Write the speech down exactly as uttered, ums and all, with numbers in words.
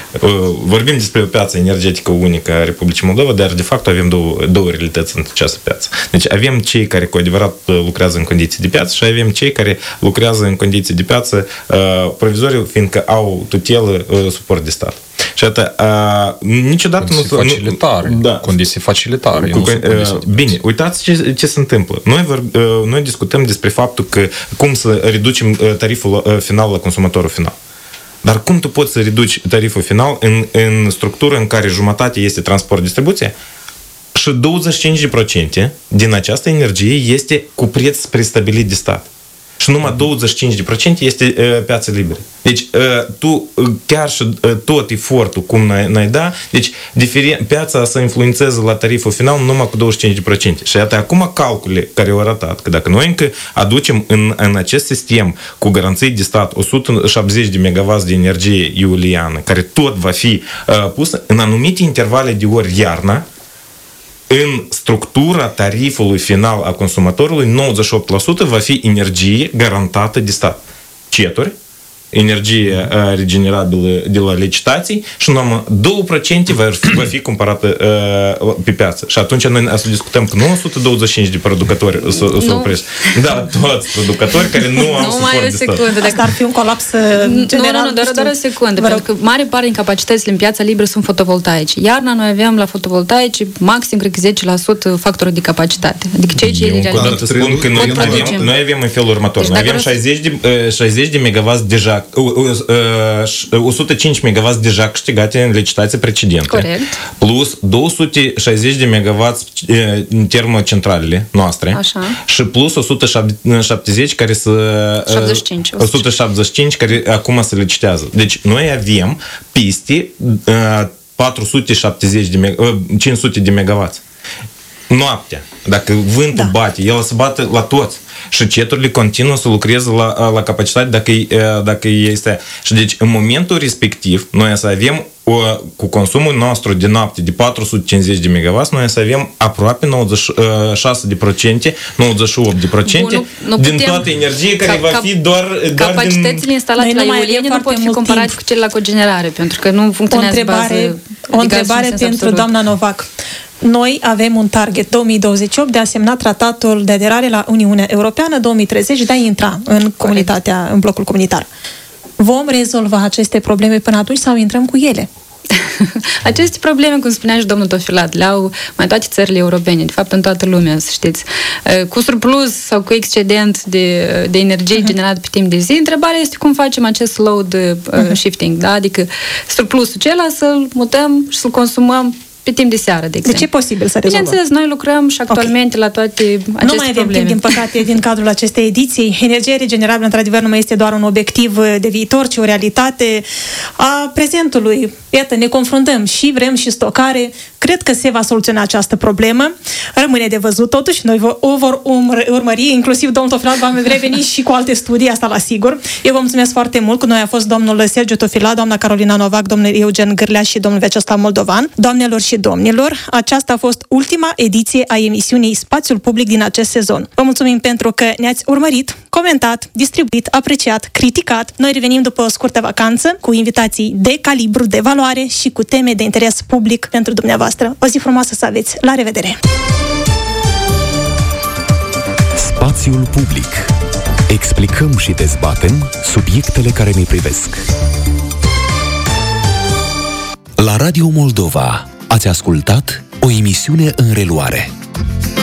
vorbim despre o piață energetică unică a Republicii Moldova, dar de fapt avem două, două realități în această piață. Deci avem cei care cu adevărat lucrează în condiții de piață și avem cei care lucrează în condiții de piață provizoriu, fiindcă au tutelă, suport de stat. Și atât, niciodată condiții nu... facilitare. Da. Condiții facilitare. Cu, bine, uitați ce, ce se întâmplă. Noi, vor, noi discutăm despre faptul că cum să reducem tariful final la consumatorul final. Dar cum tu poți să reduci tariful final în, în structură în care jumătate este transport-distribuție și douăzeci și cinci la sută din această energie este cu preț prestabilit de stat. Și numai douăzeci și cinci la sută este uh, piață liberă. Deci, uh, tu, uh, chiar și uh, tot efortul, cum n-ai, n-ai da, deci, diferen, piața să influențeze la tariful final numai cu douăzeci și cinci la sută. Și iată, acum calculele care au arătat că dacă noi încă aducem în, în acest sistem cu garanții de stat o sută șaptezeci de megawatts de energie eoliană, care tot va fi uh, pusă în anumite intervale de ori iarna, în structura tarifului final a consumatorului, nouăzeci și opt la sută va fi energie garantată de stat. Ceturi, energie uh, regenerabilă de la licitații și numai două la sută va fi, va fi cumpărată uh, pe piață. Și atunci noi să discutăm că nu o sută douăzeci și cinci de producători să oprești. Da, toți producători care nu au suport de stat. Secundă, Asta ar fi un colaps general. Nu, nu, doar, doar o secundă, pentru că mare parte din capacitățile în piața liberă sunt fotovoltaice. Iarna noi avem la fotovoltaice maxim, cred că zece la sută factorul de capacitate. Adică ceea ce ele realizează. Spun că noi avem, noi avem în felul următor. Deci noi avem șaizeci de megawatts deja o sută cinci megawatts deja câștigate în licitație precedentă. Corect. Plus două sute șaizeci de megawatts termocentralele noastre. Așa. Și plus o sută șaptezeci care să șaptezeci și cinci, o sută șaptezeci și cinci care acum se licitează. Deci noi avem peste patru sute șaptezeci de cinci sute de megawatts. Noaptea, dacă vântul da. bate, el se bate la toți. Și ceturile continuă să lucreze la, la capacitate dacă, dacă este. Și deci, în momentul respectiv, noi să avem o, cu consumul nostru de noapte de patru sute cincizeci de megawatts, noi să avem aproape nouăzeci și șase la sută, nouăzeci și opt la sută Bun, nu, nu din toată energie care ca, va fi doar, doar capacitățile din... instalate la eoliene nu pot fi comparate cu cele la cogenerare, pentru că nu funcționează o întrebare, bază o întrebare pentru absolut. Doamna Novac. Noi avem un target două mii douăzeci și opt de a semna tratatul de aderare la Uniunea Europeană două mii treizeci de a intra în comunitatea, în blocul comunitar. Vom rezolva aceste probleme până atunci sau intrăm cu ele? Aceste probleme, cum spunea și domnul Tofilat, le-au mai toate țările europene, de fapt în toată lumea, să știți. Cu surplus sau cu excedent de, de energie uh-huh. generat pe timp de zi, întrebarea este cum facem acest load uh, shifting, da? Adică surplusul acela să-l mutăm și să-l consumăm pe timp de seară, de exemplu. Deci e posibil să rezolvăm. Bineînțeles, noi lucrăm și actualmente okay. la toate aceste probleme. Nu mai avem timp, din păcate, din cadrul acestei ediții. Energia regenerabilă, într-adevăr, nu mai este doar un obiectiv de viitor, ci o realitate a prezentului. Iată, ne confruntăm și vrem și stocare. Cred că se va soluționa această problemă. Rămâne de văzut, totuși. Noi o vor urmări, inclusiv domnul Tofilat va reveni și cu alte studii, asta la sigur. Eu vă mulțumesc foarte mult. Cu noi a fost domnul Sergiu Tofilat, doamna Carolina Novac, domnul Eugen Gârlea și domnul Vyacheslav Moldovan. Doamnelor și domnilor, aceasta a fost ultima ediție a emisiunii Spațiul Public din acest sezon. Vă mulțumim pentru că ne-ați urmărit, comentat, distribuit, apreciat, criticat. Noi revenim după o scurtă vacanță cu invitații de calibru, de valoare și cu teme de interes public pentru dumneavoastră. O zi frumoasă să aveți! La revedere! Spațiul Public. Explicăm și dezbatem subiectele care ne privesc. La Radio Moldova ați ascultat o emisiune în reluare.